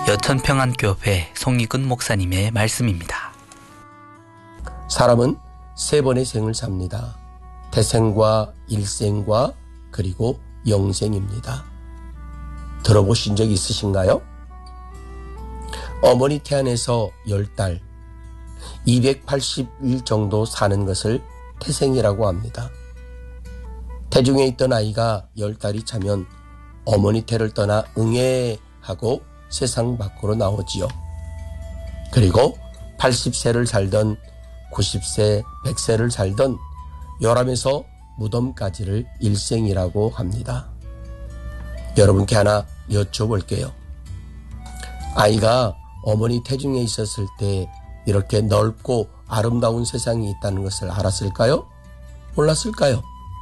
여천평안교회 송익은 목사님의 말씀입니다. 사람은 세 번의 생을 삽니다. 태생과 일생과 그리고 영생입니다. 들어보신 적 있으신가요? 어머니 태 안에서 10달, 280일 정도 사는 것을 태생이라고 합니다. 태중에 있던 아이가 10달이 차면 어머니 태를 떠나 응애하고 세상 밖으로 나오지요. 그리고 80세를 살던 90세, 100세를 살던 요람에서 무덤까지를 일생이라고 합니다. 여러분께 하나 여쭤볼게요. 아이가 어머니 태중에 있었을 때 이렇게 넓고 아름다운 세상이 있다는 것을 알았을까요? 몰랐을까요?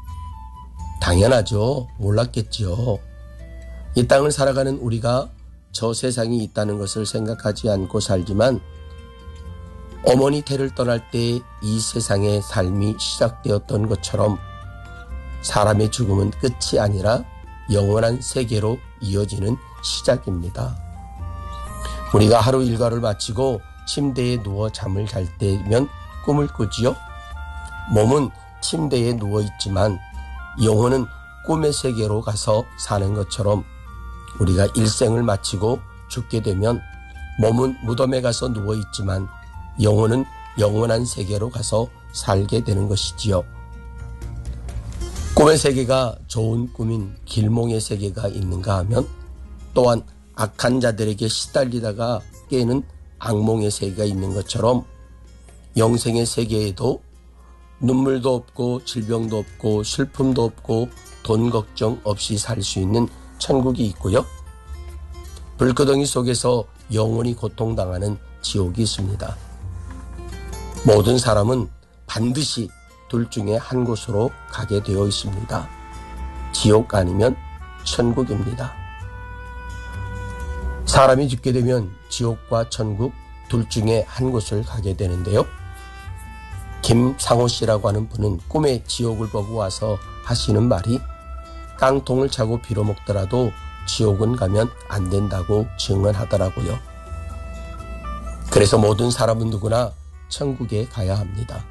당연하죠. 몰랐겠죠. 이 땅을 살아가는 우리가 저 세상이 있다는 것을 생각하지 않고 살지만 어머니 태를 떠날 때 이 세상의 삶이 시작되었던 것처럼 사람의 죽음은 끝이 아니라 영원한 세계로 이어지는 시작입니다. 우리가 하루 일과를 마치고 침대에 누워 잠을 잘 때면 꿈을 꾸지요. 몸은 침대에 누워 있지만 영혼은 꿈의 세계로 가서 사는 것처럼 우리가 일생을 마치고 죽게 되면 몸은 무덤에 가서 누워 있지만 영혼은 영원한 세계로 가서 살게 되는 것이지요. 꿈의 세계가 좋은 꿈인 길몽의 세계가 있는가 하면 또한 악한 자들에게 시달리다가 깨는 악몽의 세계가 있는 것처럼 영생의 세계에도 눈물도 없고 질병도 없고 슬픔도 없고 돈 걱정 없이 살 수 있는 천국이 있고요. 불구덩이 속에서 영원히 고통당하는 지옥이 있습니다. 모든 사람은 반드시 둘 중에 한 곳으로 가게 되어 있습니다. 지옥 아니면 천국입니다. 사람이 죽게 되면 지옥과 천국 둘 중에 한 곳을 가게 되는데요. 김상호 씨라고 하는 분은 꿈에 지옥을 보고 와서 하시는 말이 깡통을 차고 빌어먹더라도 지옥은 가면 안 된다고 증언하더라고요. 그래서 모든 사람은 누구나 천국에 가야 합니다.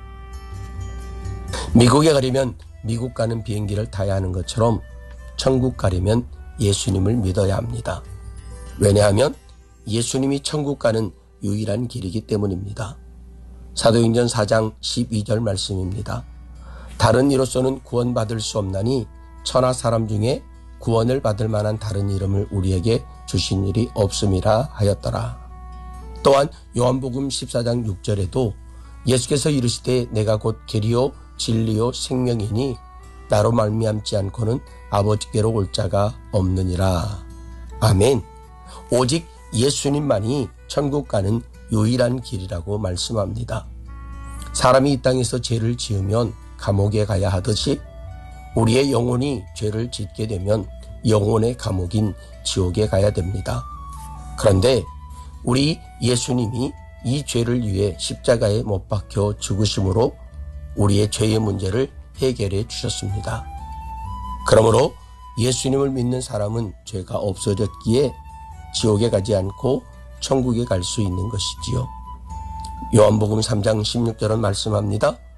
미국에 가려면 미국 가는 비행기를 타야 하는 것처럼 천국 가려면 예수님을 믿어야 합니다. 왜냐하면 예수님이 천국 가는 유일한 길이기 때문입니다. 사도행전 4장 12절 말씀입니다. 다른 이로서는 구원받을 수 없나니 천하 사람 중에 구원을 받을 만한 다른 이름을 우리에게 주신 일이 없음이라 하였더라. 또한 요한복음 14장 6절에도 예수께서 이르시되 내가 곧 길이요 진리요 생명이니 나로 말미암지 않고는 아버지께로 올 자가 없느니라. 아멘. 오직 예수님만이 천국 가는 유일한 길이라고 말씀합니다. 사람이 이 땅에서 죄를 지으면 감옥에 가야 하듯이 우리의 영혼이 죄를 짓게 되면 영혼의 감옥인 지옥에 가야 됩니다. 그런데 우리 예수님이 이 죄를 위해 십자가에 못 박혀 죽으심으로 우리의 죄의 문제를 해결해 주셨습니다. 그러므로 예수님을 믿는 사람은 죄가 없어졌기에 지옥에 가지 않고 천국에 갈 수 있는 것이지요. 요한복음 3장 16절은 말씀합니다.